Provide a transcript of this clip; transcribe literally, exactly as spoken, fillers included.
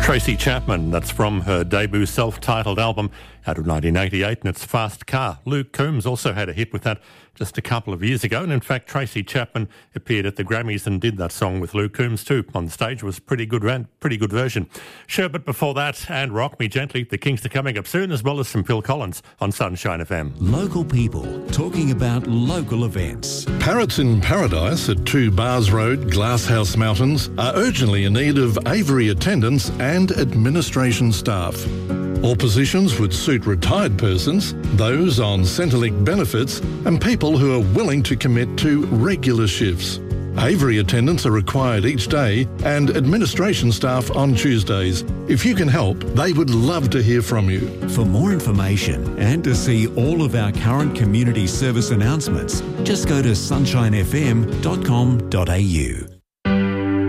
Tracy Chapman, that's from her debut self-titled album out of nineteen eighty-eight, and it's Fast Car. Luke Combs also had a hit with that just a couple of years ago, and in fact Tracy Chapman appeared at the Grammys and did that song with Luke Combs too on the stage. It was a pretty good, pretty good version. Sherbet before that, and Rock Me Gently. The Kings are coming up soon, as well as some Phil Collins on Sunshine F M. Local people talking about local events. Parrots in Paradise at two Bars Road, Glasshouse Mountains are urgently in need of aviary attendants and administration staff. All positions would suit retired persons, those on Centrelink benefits, and people who are willing to commit to regular shifts. Aviary attendants are required each day and administration staff on Tuesdays. If you can help, they would love to hear from you. For more information and to see all of our current community service announcements, just go to sunshine f m dot com dot a u.